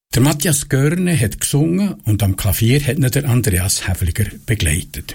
Der Matthias Görne hat gesungen und am Klavier hat ihn der Andreas Häfliger begleitet.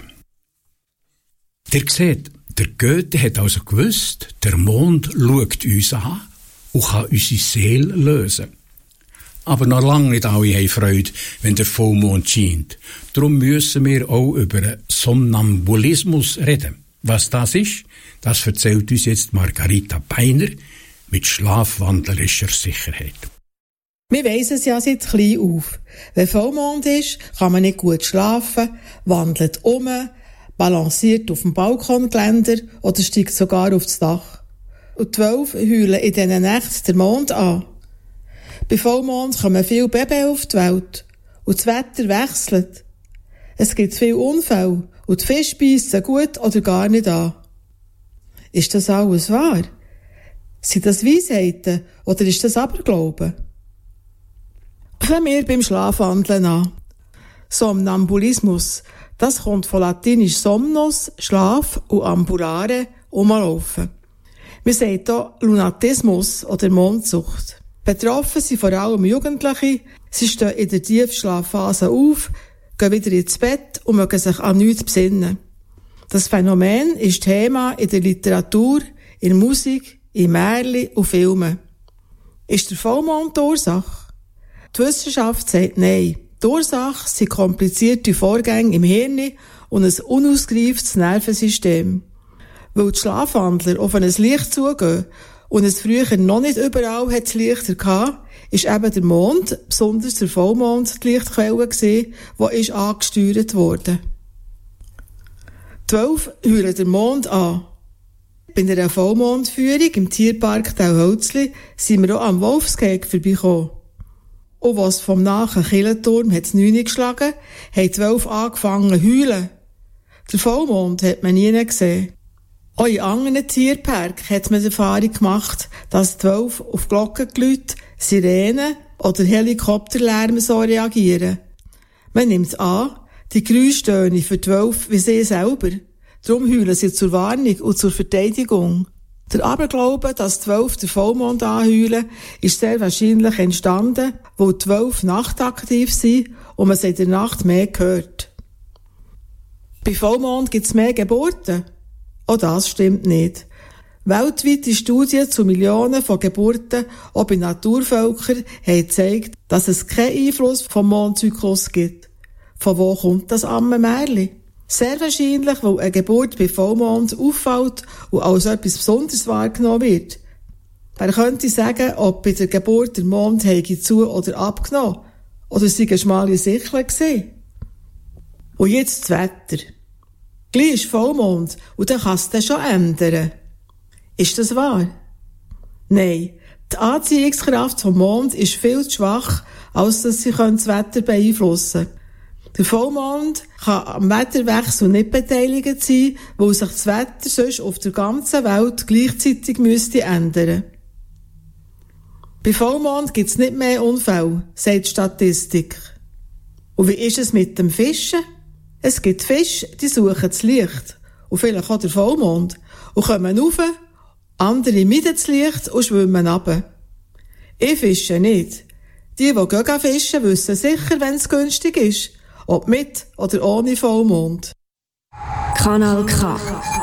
Ihr seht, der Goethe hat also gewusst, der Mond schaut uns an und kann unsere Seele lösen. Aber noch lange nicht alle haben Freude, wenn der Vollmond scheint. Darum müssen wir auch über Somnambulismus reden. Was das ist, das erzählt uns jetzt Margarita Beiner mit schlafwandlerischer Sicherheit. Wir weiss es ja seit klein auf. Wenn Vollmond ist, kann man nicht gut schlafen, wandelt balanciert auf dem Balkongeländer oder steigt sogar aufs Dach. Und die Wölfe heulen in diesen Nächten den Mond an. Bei Vollmond kommen viele Babys auf die Welt und das Wetter wechselt. Es gibt viele Unfälle und die Fische beißen gut oder gar nicht an. Ist das alles wahr? Sind das Weisheiten oder ist das Aberglauben? Fangen wir beim Schlafwandeln an. Somnambulismus, das kommt von latinisch somnus, Schlaf, und ambulare, umlaufen. Wir sagen hier Lunatismus oder Mondsucht. Betroffen sind vor allem Jugendliche. Sie stehen in der Tiefschlafphase auf, gehen wieder ins Bett und mögen sich an nichts besinnen. Das Phänomen ist Thema in der Literatur, in der Musik, in Märchen und Filmen. Ist der Vollmond die Ursache? Die Wissenschaft sagt nein. Die Ursache sind komplizierte Vorgänge im Hirn und ein unausgereiftes Nervensystem. Weil die Schlafwandler auf ein Licht zugehen und es früher noch nicht überall hat Lichter gehabt, ist eben der Mond, besonders der Vollmond, die Lichtquelle gewesen, die ist angesteuert worden. Die Wölfe heulen den Mond an. Bei einer Vollmondführung im Tierpark Tauholzli sind wir auch am Wolfsgehege vorbeigekommen. Und was vom nahen Kirchenturm hat's 9 geschlagen, haben die Wölfe angefangen zu heulen. Der Vollmond hat man nie gesehen. Auch in anderen Tierparks hat man die Erfahrung gemacht, dass die Wölfe auf Glockengeläute, Sirenen oder Helikopterlärm so reagieren. Man nimmt an, die Geräuschtöne für die Wölfe wie sie selber. Darum heulen sie zur Warnung und zur Verteidigung. Der Aberglaube, dass die Wölfe den Vollmond anheulen, ist sehr wahrscheinlich entstanden, weil die Wölfe nachtaktiv sind und man sie in der Nacht mehr hört. Bei Vollmond gibt es mehr Geburten. Auch das stimmt nicht. Weltweite Studien zu Millionen von Geburten, auch bei Naturvölkern, haben gezeigt, dass es keinen Einfluss vom Mondzyklus gibt. Von wo kommt das Ammenmärchen? Sehr wahrscheinlich, weil eine Geburt bei Vollmond auffällt und als etwas Besonderes wahrgenommen wird. Wer könnte sagen, ob bei der Geburt der Mond hätte zu- oder abgenommen? Oder sei eine schmale Sichel gewesen? Und jetzt das Wetter. Gleich ist Vollmond und dann kann es dann schon ändern. Ist das wahr? Nein. Die Anziehungskraft vom Mond ist viel zu schwach, als dass sie das Wetter beeinflussen können. Der Vollmond kann am Wetterwechsel nicht beteiligt sein, weil sich das Wetter sonst auf der ganzen Welt gleichzeitig müsste ändern. Bei Vollmond gibt es nicht mehr Unfälle, sagt die Statistik. Und wie ist es mit dem Fischen? Es gibt Fische, die suchen das Licht. Und vielleicht auch der Vollmond. Und kommen rauf, andere meiden das Licht und schwimmen runter. Ich fische nicht. Die gehen fischen, wissen sicher, wenn es günstig ist. Ob mit oder ohne Vollmond. Kanal K.